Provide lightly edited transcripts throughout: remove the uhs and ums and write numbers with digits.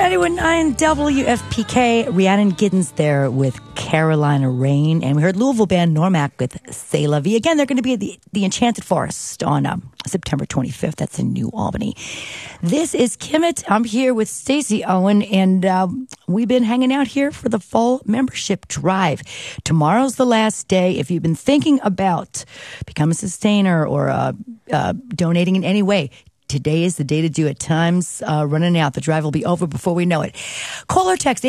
91.9 WFPK. Rhiannon Giddens there with Carolina Rain. And we heard Louisville band Normac with C'est La Vie. Again, they're going to be at the Enchanted Forest on September 25th. That's in New Albany. This is Kimmit. I'm here with Stacey Owen, and we've been hanging out here for the fall membership drive. Tomorrow's the last day. If you've been thinking about becoming a sustainer or donating in any way, today is the day to do it. Time's running out. The drive will be over before we know it. Call or text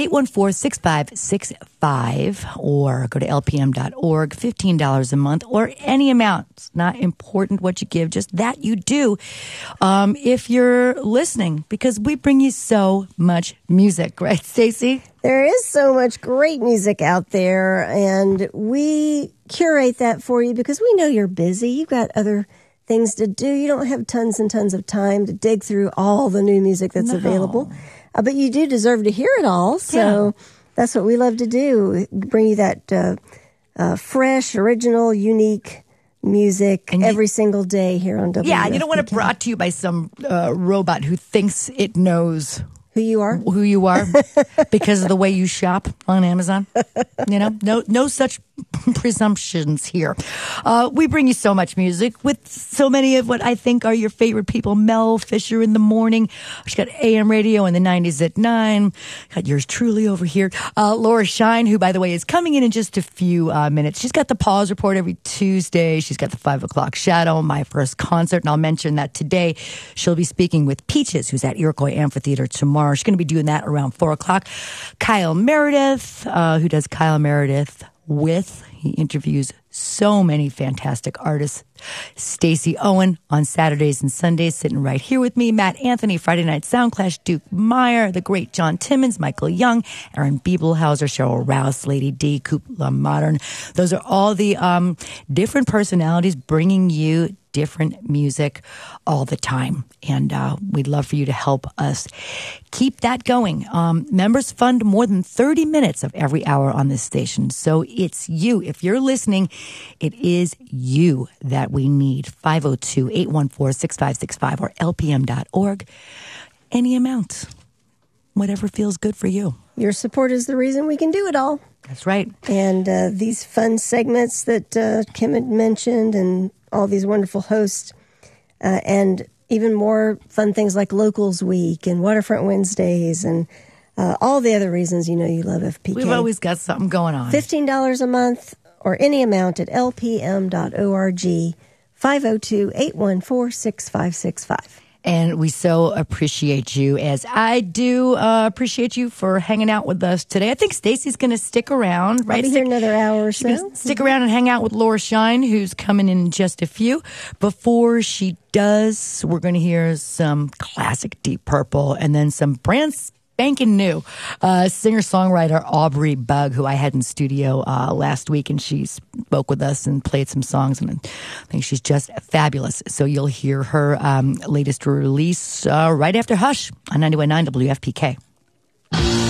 814-6565 or go to lpm.org, $15 a month or any amount. It's not important what you give, just that you do if you're listening, because we bring you so much music, right, Stacey? There is so much great music out there, and we curate that for you because we know you're busy. You've got other things to do. You don't have tons and tons of time to dig through all the new music that's available. But you do deserve to hear it all. So that's what we love to do. Bring you that fresh, original, unique music every single day here on WFPK. Yeah, you don't want it brought to you by some robot who thinks it knows who you are because of the way you shop on Amazon. You know, no such presumptions here. We bring you so much music with so many of what I think are your favorite people. Mel Fisher in the morning. She's got AM radio in the 90s at 9. Got yours truly over here. Laura Shine, who, by the way, is coming in just a few minutes. She's got the Pause Report every Tuesday. She's got the 5 o'clock Shadow, my first concert. And I'll mention that today she'll be speaking with Peaches, who's at Iroquois Amphitheater tomorrow. She's going to be doing that around 4 o'clock. Kyle Meredith, who does Kyle Meredith with. He interviews so many fantastic artists. Stacey Owen on Saturdays and Sundays, sitting right here with me. Matt Anthony, Friday Night Soundclash, Duke Meyer, the great John Timmons, Michael Young, Aaron Biebelhauser, Cheryl Rouse, Lady D, Kupla Modern. Those are all the different personalities bringing you different music all the time. And we'd love for you to help us keep that going. Members fund more than 30 minutes of every hour on this station. So it's you. If you're listening, it is you that we need. 502-814-6565 or lpm.org. Any amount. Whatever feels good for you. Your support is the reason we can do it all. That's right. And these fun segments that Kim had mentioned and all these wonderful hosts, and even more fun things like Locals Week and Waterfront Wednesdays and all the other reasons you know you love FPK. We've always got something going on. $15 a month or any amount at lpm.org, 502-814-6565. And we so appreciate you, as I do appreciate you for hanging out with us today. I think Stacey's going to stick around, right? I'll be here another hour or so. Stick around and hang out with Laura Shine, who's coming in just a few. Before she does, we're going to hear some classic Deep Purple and then some brand spanking new singer-songwriter Aubrey Bug, who I had in studio last week, and she spoke with us and played some songs, and I think she's just fabulous. So you'll hear her latest release right after Hush on 91.9 WFPK.